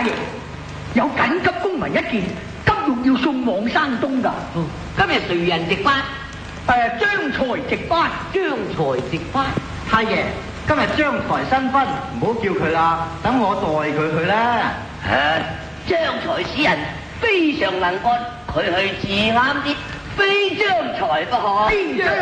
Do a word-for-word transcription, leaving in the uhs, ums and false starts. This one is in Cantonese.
爺，有緊急公文一件，急欲要送往山東㗎。 哦，今日誰人值班？ 誒，張才值班。 張才值班。 太爺，今日張才新婚，唔好叫佢啦，等我代佢去啦。 誒，張才此人非常能幹，佢去自啱啲，非張才不可。